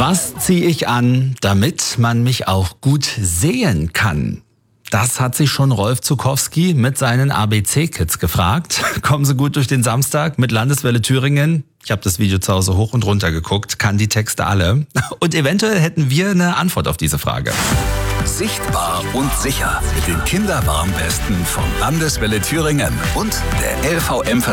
Was ziehe ich an, damit man mich auch gut sehen kann? Das hat sich schon Rolf Zukowski mit seinen ABC-Kids gefragt. Kommen Sie gut durch den Samstag mit Landeswelle Thüringen? Ich habe das Video zu Hause hoch und runter geguckt, kann die Texte alle. Und eventuell hätten wir eine Antwort auf diese Frage. Sichtbar und sicher mit den Kinderwarnwesten von Landeswelle Thüringen und der LVM